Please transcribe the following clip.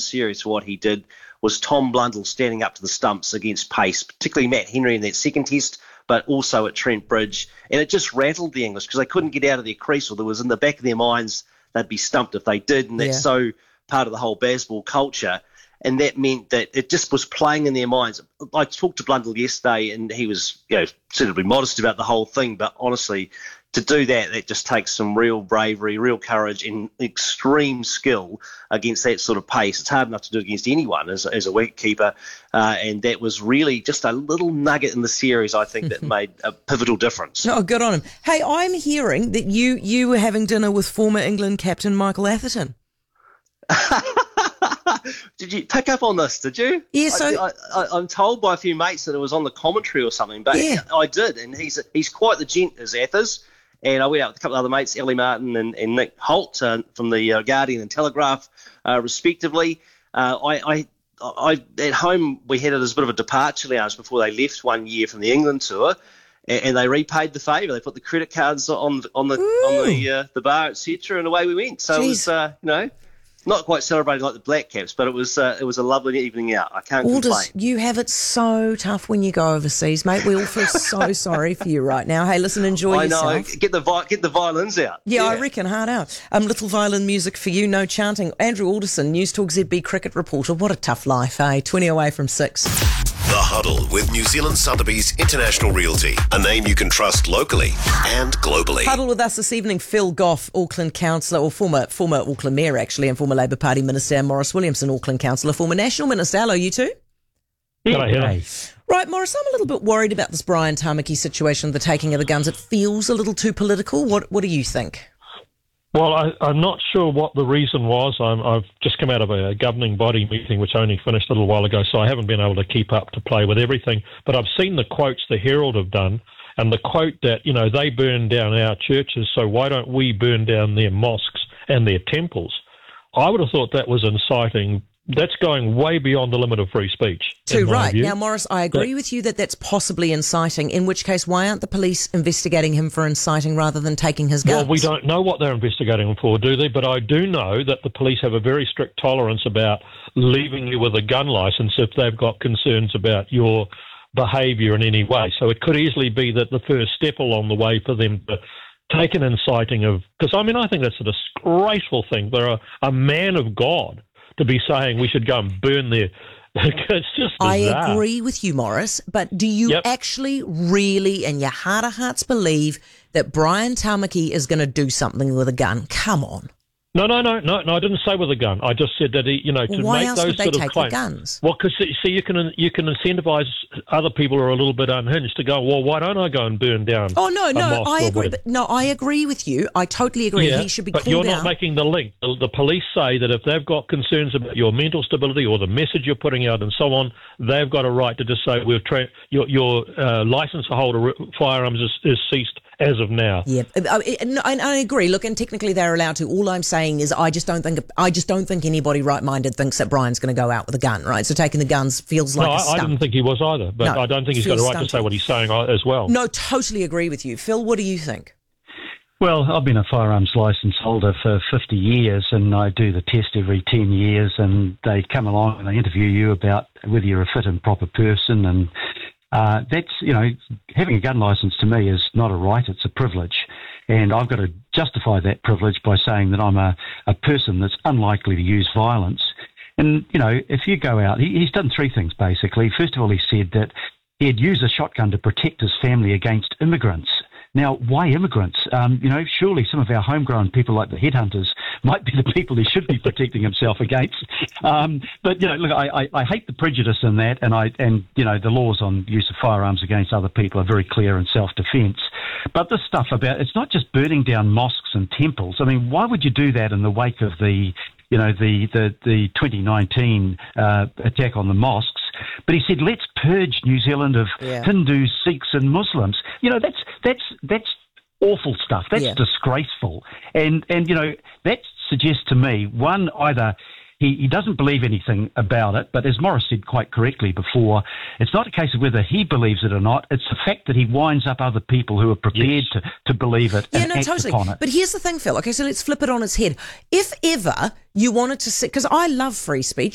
serious what he did was Tom Blundell standing up to the stumps against pace, particularly Matt Henry in that second test, but also at Trent Bridge. And it just rattled the English because they couldn't get out of their crease, or there was in the back of their minds they'd be stumped if they did, and that's so part of the whole baseball culture. And that meant that it just was playing in their minds. I talked to Blundell yesterday, and he was, suitably modest about the whole thing. But honestly, to do that just takes some real bravery, real courage, and extreme skill against that sort of pace. It's hard enough to do against anyone as a wicketkeeper. And that was really just a little nugget in the series, I think, that made a pivotal difference. Oh, good on him. Hey, I'm hearing that you were having dinner with former England captain Michael Atherton. Did you pick up on this, did you? Yeah, so I'm told by a few mates that it was on the commentary or something, but I did, and he's quite the gent, as Athers, and I went out with a couple of other mates, Ellie Martin and Nick Holt from the Guardian and Telegraph, respectively. I at home, we had it as a bit of a departure lounge before they left 1 year from the England tour, and they repaid the favour. They put the credit cards on the bar, etc., and away we went. So Jeez. It was, not quite celebrating like the Black Caps, but it was a lovely evening out. I can't complain. You have it so tough when you go overseas, mate. We all feel so sorry for you right now. Hey, listen, enjoy yourself. I know. Get the violins out. Yeah, I reckon, hard out. Little violin music for you, no chanting. Andrew Alderson, News Talk ZB cricket reporter. What a tough life, eh? 20 away from 6. The Huddle with New Zealand Sotheby's International Realty, a name you can trust locally and globally. Huddle with us this evening, Phil Goff, Auckland councillor, or former Auckland mayor actually, and former Labour Party minister, and Maurice Williamson, Auckland councillor, former national minister. Hello, you two. Hey. Right, Maurice, I'm a little bit worried about this Brian Tamaki situation, the taking of the guns. It feels a little too political. What do you think? Well, I'm not sure what the reason was. I've just come out of a governing body meeting, which only finished a little while ago, so I haven't been able to keep up to play with everything. But I've seen the quotes the Herald have done, and the quote that, they burn down our churches, so why don't we burn down their mosques and their temples? I would have thought that was inciting. That's going way beyond the limit of free speech. Too right. Now, Maurice, I agree with you that that's possibly inciting, in which case, why aren't the police investigating him for inciting rather than taking his guns? Well, we don't know what they're investigating him for, do they? But I do know that the police have a very strict tolerance about leaving you with a gun licence if they've got concerns about your behaviour in any way. So it could easily be that the first step along the way for them to take an inciting of... Because, I think that's a disgraceful thing. They're a man of God to be saying we should go and burn their... It's just bizarre. I agree with you, Maurice, but do you actually really, in your heart of hearts, believe that Brian Tamaki is going to do something with a gun? Come on. No, I didn't say with a gun. I just said that, why make else those would they sort of take claims. the guns? Well, because, you can incentivise other people who are a little bit unhinged to go, well, why don't I go and burn down I agree. I agree with you. I totally agree. Yeah, he should be but called you're out. not making the link. The police say that if they've got concerns about your mental stability or the message you're putting out and so on, they've got a right to just say, your licence holder firearms is ceased as of now. Yeah, I agree. Look, and technically they're allowed to. All I'm saying is I just don't think anybody right-minded thinks that Brian's going to go out with a gun, right? So taking the guns feels like a stunt. I didn't think he was either, but No, I don't think he's got a right stunted. to say what he's saying as well. No, totally agree with you. Phil, what do you think? Well, I've been a firearms licence holder for 50 years, and I do the test every 10 years, and they come along and they interview you about whether you're a fit and proper person, and that's, having a gun licence to me is not a right, it's a privilege. And I've got to justify that privilege by saying that I'm a person that's unlikely to use violence. And, if you go out, he's done three things, basically. First of all, he said that he'd use a shotgun to protect his family against immigrants. Now, why immigrants? Surely some of our homegrown people like the headhunters might be the people he should be protecting himself against. But look, I hate the prejudice in that, and the laws on use of firearms against other people are very clear in self-defence. But this stuff about, it's not just burning down mosques and temples. I mean, why would you do that in the wake of the 2019 attack on the mosques? But he said, let's purge New Zealand of Hindus, Sikhs and Muslims. That's awful stuff. That's disgraceful. And that suggests to me, one, either he doesn't believe anything about it, but as Maurice said quite correctly before, it's not a case of whether he believes it or not. It's the fact that he winds up other people who are prepared to believe it and act upon it. But here's the thing, Phil. Okay, so let's flip it on its head. If ever you wanted to see, because I love free speech,